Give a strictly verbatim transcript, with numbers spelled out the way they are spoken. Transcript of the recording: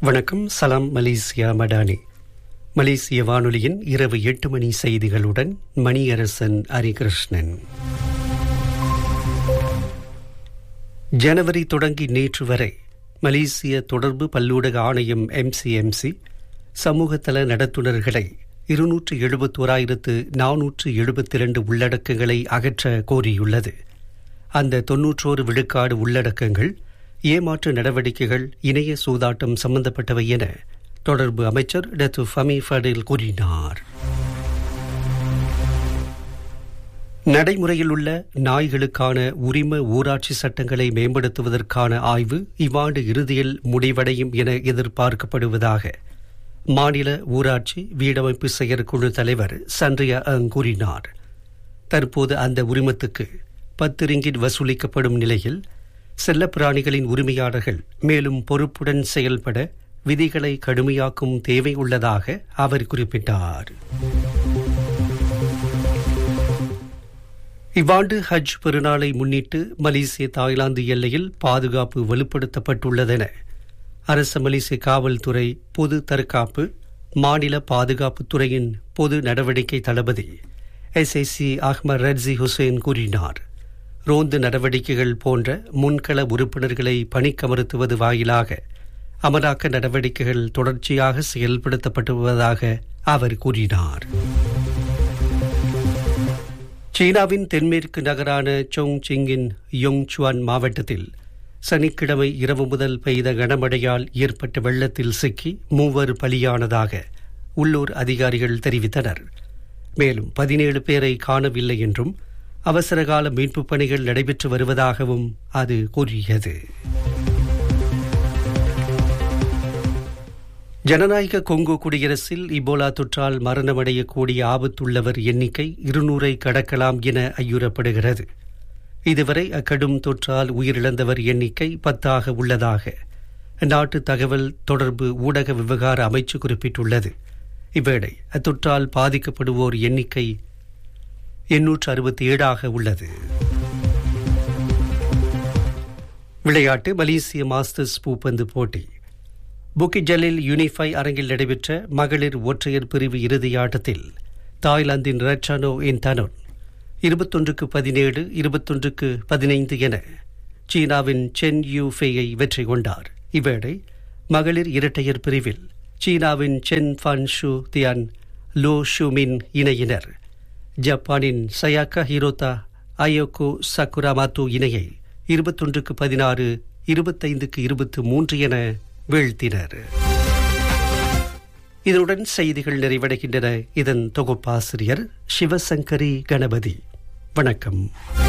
வணக்கம். சலாம் மலேசியா மடானி. மலேசிய வானொலியின் இரவு எட்டு மணி செய்திகளுடன் மணியரசன் ஹரிகிருஷ்ணன். ஜனவரி தொடங்கி நேற்று வரை மலேசிய தொடர்பு பல்லூடக ஆணையம் எம்சிஎம்சி சமூகத்தல நடத்துனர்களை இருநூற்று எழுபத்தோராயிரத்து நானூற்று எழுபத்தி இரண்டு உள்ளடக்கங்களை அகற்ற கோரியுள்ளது. அந்த தொன்னூற்றோரு விழுக்காடு உள்ளடக்கங்கள் ஏமாற்று நடவடிக்கைகள், இணைய சூதாட்டம் சம்பந்தப்பட்டவை என தொடர்பு அமைச்சர் டத்து ஃபமி ஃபடில் கூறினார். நடைமுறையில் உள்ள நாய்களுக்கான உரிம ஊராட்சி சட்டங்களை மேம்படுத்துவதற்கான ஆய்வு இவ்வாண்டு இறுதியில் முடிவடையும் என எதிர்பார்க்கப்படுவதாக மாநில ஊராட்சி வீடமைப்பு செயற்குழு தலைவர் சன்ரியா அங் கூறினார். தற்போது அந்த உரிமத்துக்கு பத்து ரிங்கிட் வசூலிக்கப்படும் நிலையில் செல்லப்பிராணிகளின் உரிமையாளர்கள் மேலும் பொறுப்புடன் செயல்பட விதிகளை கடுமையாக்கும் தேவை உள்ளதாக அவர் குறிப்பிட்டார். இவ்வாண்டு ஹஜ் பெருநாளை முன்னிட்டு மலேசிய தாய்லாந்து எல்லையில் பாதுகாப்பு வலுப்படுத்தப்பட்டுள்ளதென அரச மலேசிய காவல்துறை பொது தற்காப்பு மாநில பாதுகாப்புத் துறையின் பொது நடவடிக்கை தளபதி S S C Ahmad ரட்சி Hussein கூறினார். ரோந்து நடவடிக்கைகள் போன்ற முன்கள உறுப்பினர்களை பணிக்கமர்த்துவது வாயிலாக அமலாக்க நடவடிக்கைகள் தொடர்ச்சியாக செயல்படுத்தப்பட்டு அவர் கூறினார். சீனாவின் தென்மேற்கு நகரான சோங்சிங்கின் யோங்சுவான் மாவட்டத்தில் சனிக்கிழமை இரவு முதல் பெய்த கனமழையால் ஏற்பட்ட வெள்ளத்தில் சிக்கி மூவர் பலியானதாக உள்ளூர் அதிகாரிகள் தெரிவித்தனர். மேலும் பதினேழு பேரை காணவில்லை என்றும் அவசரகால மீட்புப் பணிகள் நடைபெற்று வருவதாகவும் அது கூறியது. ஜனநாயக கொங்கோ குடியரசில் இபோலா தொற்றால் மரணமடையக்கூடிய ஆபத்துள்ளவர் எண்ணிக்கை இருநூறை கடக்கலாம் என ஐயுறப்படுகிறது. இதுவரை அக்கடும் தொற்றால் உயிரிழந்தவர் எண்ணிக்கை பத்தாக உள்ளதாக நாட்டு தகவல் தொடர்பு ஊடக விவகார அமைச்சு குறிப்பிட்டுள்ளது. இவ்வேளை அத்தொற்றால் பாதிக்கப்படுவோர் எண்ணிக்கை எண்ணூற்று அறுபத்தி ஏழாக உள்ளது. விளையாட்டு. மலேசிய மாஸ்டர்ஸ் பூப்பந்து போட்டி புக்கிட் ஜலில் யூனிஃபை அரங்கில் நடைபெற்ற மகளிர் ஒற்றையர் பிரிவு இறுதி ஆட்டத்தில் தாய்லாந்தின் ரட்சானோ இன்தானோன் இருபத்தொன்றுக்கு பதினேழு இருபத்தொன்றுக்கு பதினைந்து என சீனாவின் சென் யூ ஃபேயை வெற்றி கொண்டார். இவ்வேளை மகளிர் இரட்டையர் பிரிவில் சீனாவின் Sen fun shoe Dhyan low ஷூமின் இணையினர் ஜப்பானின் சயாக்கா ஹிரோதா அயோகோ சக்குராமாத்து இணையை இருபத்தொன்றுக்கு பதினாறு இருபத்தைந்துக்கு இருபத்தி மூன்று என வீழ்த்தினர். இதனுடன் செய்திகள் நிறைவடைகின்றன. இதன் தொகுப்பாசிரியர் சிவசங்கரி கணபதி. வணக்கம்.